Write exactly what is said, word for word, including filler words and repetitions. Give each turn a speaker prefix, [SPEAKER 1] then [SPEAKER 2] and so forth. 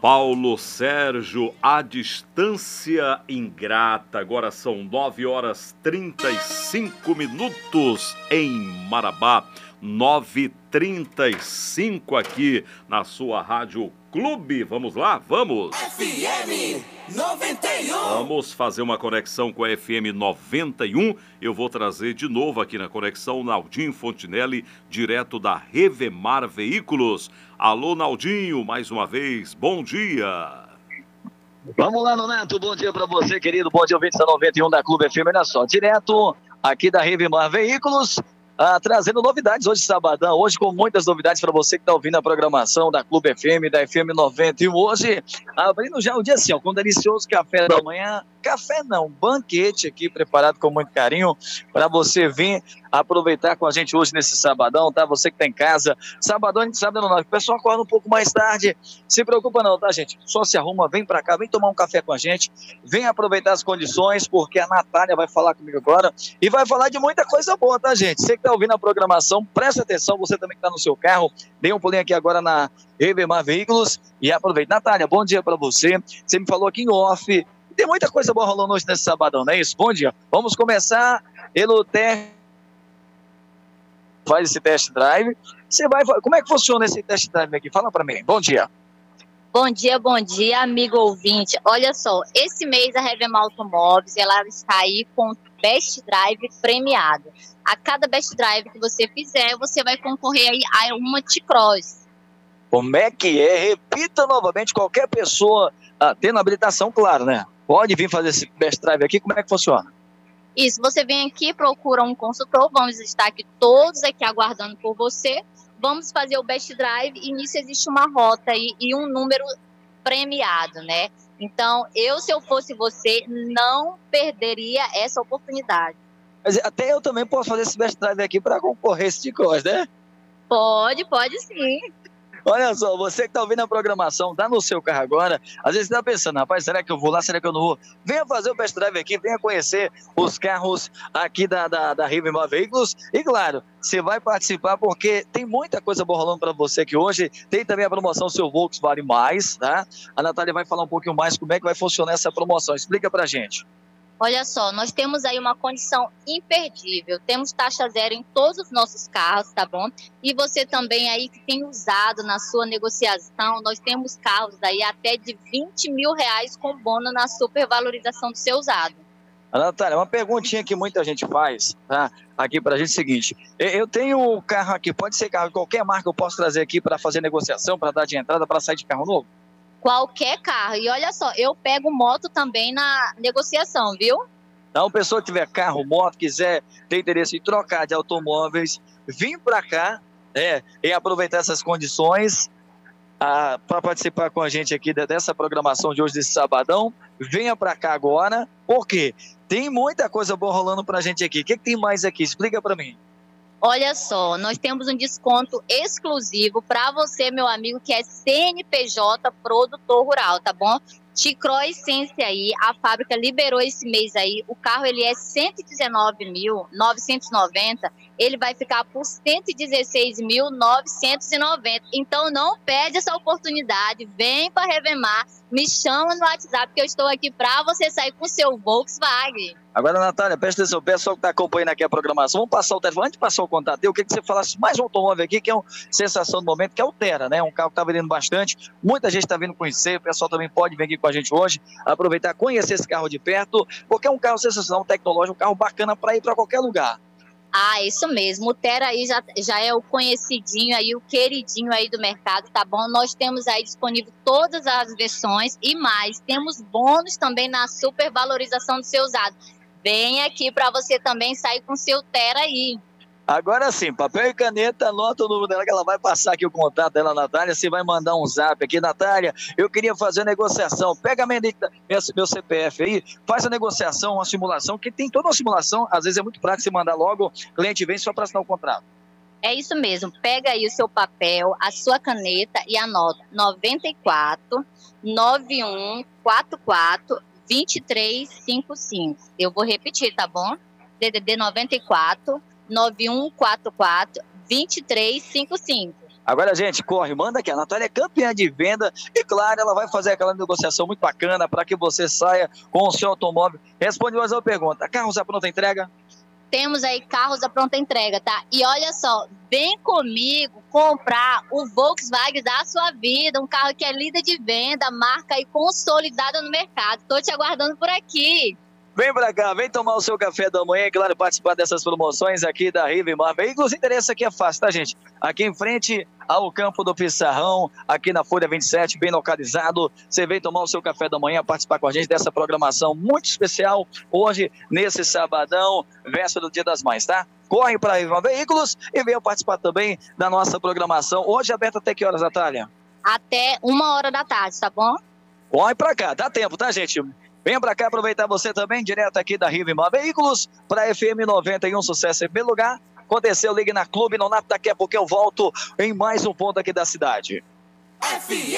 [SPEAKER 1] Paulo Sérgio, a distância ingrata. Agora são nove horas e trinta e cinco minutos em Marabá. nove e trinta e cinco aqui na sua Rádio Clube. Vamos lá? Vamos!
[SPEAKER 2] F M noventa e um.
[SPEAKER 1] Vamos fazer uma conexão com a F M noventa e um. Eu vou trazer de novo aqui na conexão Naldinho Fontinelli, direto da Revemar Veículos. Alô, Naldinho, mais uma vez, bom dia.
[SPEAKER 3] Vamos lá, Nonato, bom dia para você, querido. Bom dia, ouvintes da noventa e um da Clube F M. Olha só, direto aqui da Revemar Veículos. Ah, trazendo novidades hoje, sabadão, hoje com muitas novidades para você que está ouvindo a programação da Clube F M, da F M noventa e um, hoje abrindo já o dia assim, ó, com um delicioso café da manhã, café não, banquete aqui preparado com muito carinho para você vir aproveitar com a gente hoje nesse sabadão, tá? Você que tá em casa, sabadão a gente sabe, não, o pessoal acorda um pouco mais tarde, se preocupa não, tá, gente? Só se arruma, vem para cá, vem tomar um café com a gente, vem aproveitar as condições, porque a Natália vai falar comigo agora e vai falar de muita coisa boa, tá, gente? Você que tá ouvindo a programação, presta atenção, você também que tá no seu carro, dê um pulinho aqui agora na Revemar Veículos e aproveita. Natália, bom dia para você, você me falou aqui em off, tem muita coisa boa rolando hoje nesse sabadão, não é isso? Bom dia, vamos começar pelo teste. Faz esse test drive. Você vai, como é que funciona esse test drive aqui? Fala para mim. Bom dia.
[SPEAKER 4] Bom dia, bom dia, amigo ouvinte. Olha só, esse mês a Revemar Automóveis, ela está aí com Best Drive premiado. A cada Best Drive que você fizer, você vai concorrer aí a uma T-Cross.
[SPEAKER 3] Como é que é? Repita novamente, qualquer pessoa ah, tendo habilitação, claro, né? Pode vir fazer esse Best Drive aqui, como é que funciona?
[SPEAKER 4] Isso, você vem aqui, procura um consultor, vamos estar aqui todos aqui aguardando por você, vamos fazer o Best Drive e nisso existe uma rota aí, e um número premiado, né? Então, eu, se eu fosse você, não perderia essa oportunidade.
[SPEAKER 3] Mas até eu também posso fazer esse Best Drive aqui para concorrer esse de cross, né?
[SPEAKER 4] Pode, pode sim.
[SPEAKER 3] Olha só, você que está ouvindo a programação, está no seu carro agora, às vezes está pensando, rapaz, será que eu vou lá, será que eu não vou? Venha fazer o Best Drive aqui, venha conhecer os carros aqui da, da, da Revemar Veículos e, claro, você vai participar porque tem muita coisa boa rolando para você aqui hoje, tem também a promoção Seu Volks Vale Mais, tá? A Natália vai falar um pouquinho mais como é que vai funcionar essa promoção, explica pra gente.
[SPEAKER 4] Olha só, nós temos aí uma condição imperdível, temos taxa zero em todos os nossos carros, tá bom? E você também aí que tem usado na sua negociação, nós temos carros aí até de vinte mil reais com bônus na supervalorização do seu usado.
[SPEAKER 3] Natália, uma perguntinha que muita gente faz, tá? Aqui pra gente é o seguinte, eu tenho um carro aqui, pode ser carro de qualquer marca, eu posso trazer aqui para fazer negociação, para dar de entrada, para sair de carro novo?
[SPEAKER 4] Qualquer carro. E olha só, eu pego moto também na negociação, viu?
[SPEAKER 3] Então, pessoa que tiver carro, moto, quiser ter interesse em trocar de automóveis, vim para cá é, e aproveitar essas condições ah, para participar com a gente aqui dessa programação de hoje, desse sabadão. Venha para cá agora, porque tem muita coisa boa rolando para a gente aqui. O que, que tem mais aqui? Explica para mim.
[SPEAKER 4] Olha só, nós temos um desconto exclusivo para você, meu amigo, que é C N P J Produtor Rural, tá bom? T-Cross Sense aí, a fábrica liberou esse mês aí, o carro ele é cento e dezenove mil novecentos e noventa, ele vai ficar por cento e dezesseis mil novecentos e noventa. Então não perde essa oportunidade, vem para Revemar, me chama no WhatsApp que eu estou aqui para você sair com o seu Volkswagen.
[SPEAKER 3] Agora, Natália, presta atenção, o pessoal que está acompanhando aqui a programação, vamos passar o telefone, antes de passar o contato, eu queria que você falasse mais um automóvel aqui, que é uma sensação do momento, que é o Tera, né? Um carro que está vendendo bastante, muita gente está vindo conhecer, o pessoal também pode vir aqui com a gente hoje, aproveitar, conhecer esse carro de perto, porque é um carro sensacional, tecnológico, um carro bacana para ir para qualquer lugar.
[SPEAKER 4] Ah, isso mesmo, o Tera aí já, já é o conhecidinho aí, o queridinho aí do mercado, tá bom? Nós temos aí disponível todas as versões e mais, temos bônus também na supervalorização do seu usado. Vem aqui para você também sair com seu Tera aí.
[SPEAKER 3] Agora sim, papel e caneta, anota o número dela que ela vai passar aqui o contato dela, Natália. Você vai mandar um zap aqui, Natália, eu queria fazer a negociação, pega a minha, meu C P F aí, faz a negociação, uma simulação, que tem toda uma simulação, às vezes é muito prático você mandar logo, o cliente vem só para assinar o contrato.
[SPEAKER 4] É isso mesmo, pega aí o seu papel, a sua caneta e anota noventa e quatro, noventa e um, quarenta e quatro, vinte e três cinquenta e cinco. Eu vou repetir, tá bom? D D D noventa e quatro, noventa e um, quarenta e quatro, vinte e três cinquenta e cinco.
[SPEAKER 3] Agora, gente, corre, manda aqui. A Natália é campeã de venda e, claro, ela vai fazer aquela negociação muito bacana para que você saia com o seu automóvel. Responde mais uma pergunta. Carros à pronta entrega?
[SPEAKER 4] Temos aí carros à pronta entrega, tá? E olha só, vem comigo comprar o Volkswagen da sua vida, um carro que é líder de venda, marca aí consolidada no mercado. Tô te aguardando por aqui.
[SPEAKER 3] Vem pra cá, vem tomar o seu café da manhã e, claro, participar dessas promoções aqui da Rivemar Veículos. O interesse aqui é fácil, tá, gente? Aqui em frente ao campo do Pissarrão, aqui na Folha vinte e sete, bem localizado. Você vem tomar o seu café da manhã, participar com a gente dessa programação muito especial hoje, nesse sabadão, véspera do Dia das Mães, tá? Corre para a Rivemar Veículos e venha participar também da nossa programação. Hoje aberta até que horas, Natália?
[SPEAKER 4] Até uma hora da tarde, tá bom?
[SPEAKER 3] Corre pra cá, dá tempo, tá, gente? Venha pra cá aproveitar você também, direto aqui da Rivemar Veículos, para F M noventa e um, sucesso em primeiro lugar. Aconteceu, ligue na Clube Nonato, daqui a pouco eu volto em mais um ponto aqui da cidade.
[SPEAKER 2] F